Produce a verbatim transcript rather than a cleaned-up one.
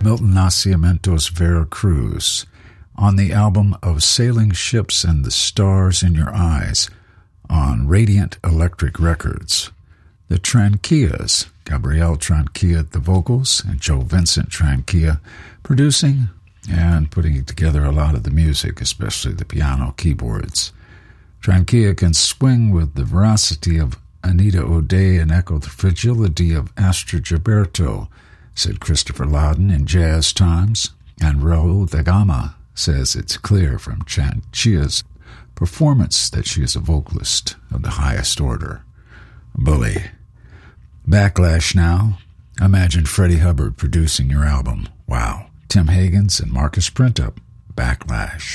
Milton Nascimento's Vera Cruz, on the album of Sailing Ships and the Stars in Your Eyes on Radiant Electric Records. The Tranquillas, Gabrielle Tranquilla at the vocals and Joe Vincent Tranquilla producing and putting together a lot of the music, especially the piano keyboards. Tranquilla can swing with the veracity of Anita O'Day and echo the fragility of Astor Gilberto, said Christopher Loudon in Jazz Times, and Raul da Gama says it's clear from Tranquilla's performance that she is a vocalist of the highest order. Bully. Backlash now. Imagine Freddie Hubbard producing your album. Wow. Tim Higgins and Marcus Printup. Backlash.